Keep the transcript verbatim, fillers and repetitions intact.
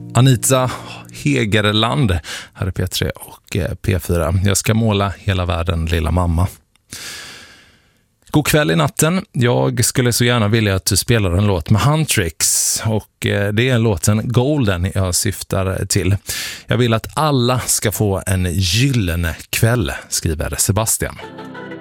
Anita Hegerland här är P tre och P fyra. Jag ska måla hela världen, lilla mamma. God kväll i natten. Jag skulle så gärna vilja att du spelar en låt med Huntrix och det är låten Golden jag syftar till. Jag vill att alla ska få en gyllene kväll, skriver Sebastian.